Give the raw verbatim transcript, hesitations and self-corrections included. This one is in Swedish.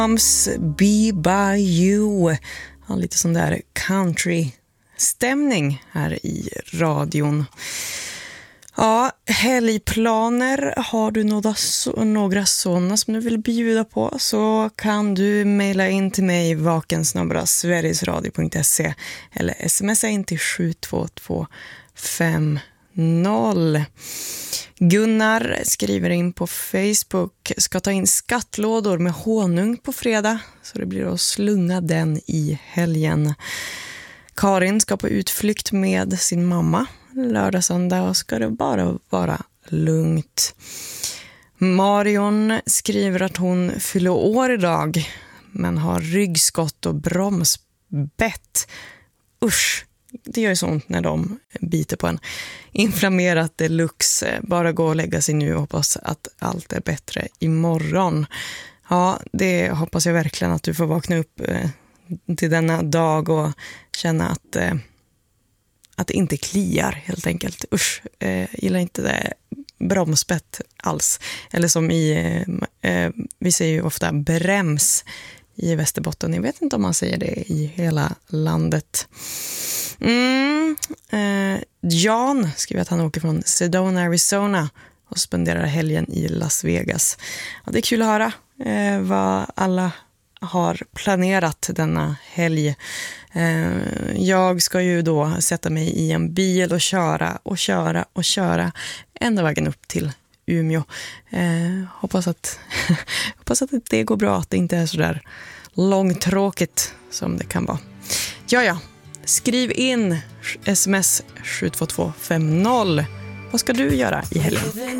Be by you. Ja, lite sån där country-stämning här i radion. Ja, helgplaner. Har du några, några sådana som du vill bjuda på, så kan du mejla in till mig vaken snabel-a sverigesradio punkt se eller smsa in till sju två två fem noll. Gunnar skriver in på Facebook: ska ta in skattlådor med honung på fredag, så det blir att slunga den i helgen. Karin ska på utflykt med sin mamma lördag söndag och ska det bara vara lugnt. Marion skriver att hon fyller år idag men har ryggskott och bromsbett. Usch, det gör ju sånt när de biter på en. Inflammerat deluxe. Bara gå och lägga sig nu och hoppas att allt är bättre imorgon. Ja, det hoppas jag verkligen att du får vakna upp eh, till denna dag och känna att, eh, att det inte kliar helt enkelt. Usch, eh, gillar inte det bromsbett alls. Eller som i, eh, eh, vi säger ju ofta brems i Västerbotten. Jag vet inte om man säger det i hela landet. Mm, eh, Jan skriver att han åker från Sedona, Arizona och spenderar helgen i Las Vegas. Ja, det är kul att höra eh, vad alla har planerat denna helg. Eh, jag ska ju då sätta mig i en bil och köra och köra och köra ända vägen upp till Umeå. Eh, hoppas att hoppas att det går bra, att det inte är så där långtråkigt som det kan vara. Ja, ja. Skriv in sms sju två två fem noll. Vad ska du göra i helgen?